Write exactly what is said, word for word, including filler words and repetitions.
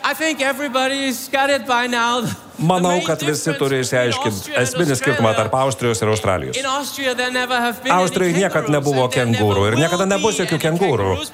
Manau, kad visi turi išsiaiškinti esminį skirtumą tarp Austrijos ir Australijos. Austrijoje niekad nebuvo kengūrų ir niekada nebus jokių kengūrų.